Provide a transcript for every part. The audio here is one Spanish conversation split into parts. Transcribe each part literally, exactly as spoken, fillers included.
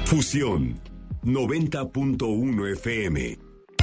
Fusión noventa punto uno F M.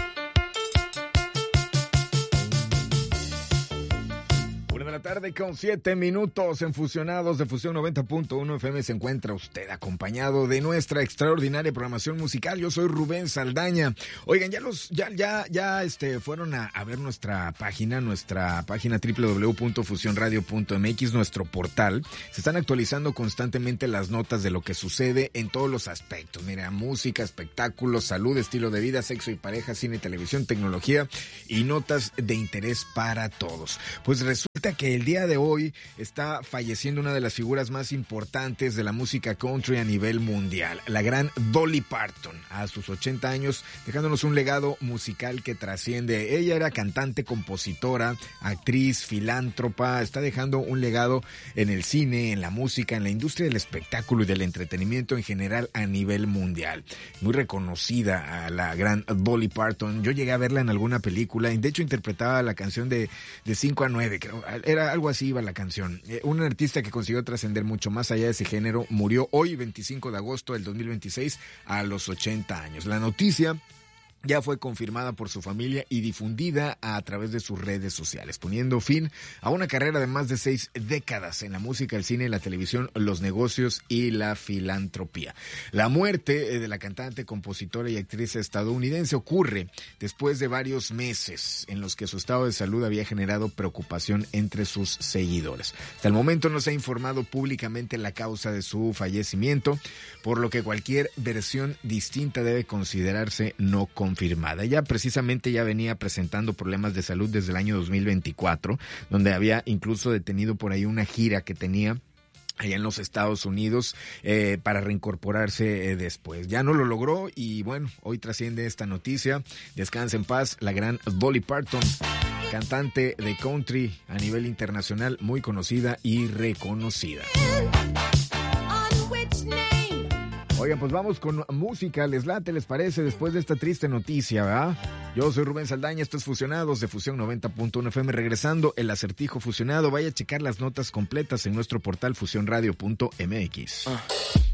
La tarde con siete minutos en Fusionados de Fusión noventa punto uno F M. Se encuentra usted acompañado de nuestra extraordinaria programación musical. Yo soy Rubén Saldaña. Oigan, ya los, ya, ya, ya este, fueron a, a ver nuestra página, nuestra página doble u doble u doble u punto fusión radio punto m x, nuestro portal. Se están actualizando constantemente las notas de lo que sucede en todos los aspectos. Mira, música, espectáculos, salud, estilo de vida, sexo y pareja, cine, televisión, tecnología y notas de interés para todos. Pues resulta que el día de hoy está falleciendo una de las figuras más importantes de la música country a nivel mundial, la gran Dolly Parton, a sus ochenta años, dejándonos un legado musical que trasciende. Ella era cantante, compositora, actriz, filántropa, está dejando un legado en el cine, en la música, en la industria del espectáculo y del entretenimiento en general a nivel mundial. Muy reconocida a la gran Dolly Parton. Yo llegué a verla en alguna película, y de hecho interpretaba la canción de, de cinco a nueve, creo. Era algo así iba la canción. Eh, un artista que consiguió trascender mucho más allá de ese género murió hoy, veinticinco de agosto del dos mil veintiséis, a los ochenta años. La noticia ya fue confirmada por su familia y difundida a través de sus redes sociales, poniendo fin a una carrera de más de seis décadas en la música, el cine, la televisión, los negocios y la filantropía. La muerte de la cantante, compositora y actriz estadounidense ocurre después de varios meses en los que su estado de salud había generado preocupación entre sus seguidores. Hasta el momento no se ha informado públicamente la causa de su fallecimiento, por lo que cualquier versión distinta debe considerarse no confirmada. Confirmada. Ella precisamente ya venía presentando problemas de salud desde el año dos mil veinticuatro, donde había incluso detenido por ahí una gira que tenía allá en los Estados Unidos eh, para reincorporarse eh, después. Ya no lo logró y bueno, hoy trasciende esta noticia. Descansa en paz la gran Dolly Parton, cantante de country a nivel internacional, muy conocida y reconocida. Oigan, pues vamos con música. ¿Les late, les parece, después de esta triste noticia, verdad? Yo soy Rubén Saldaña, esto es Fusionados de Fusión noventa punto uno F M. Regresando, el acertijo fusionado. Vaya a checar las notas completas en nuestro portal fusión radio punto m x. Ah.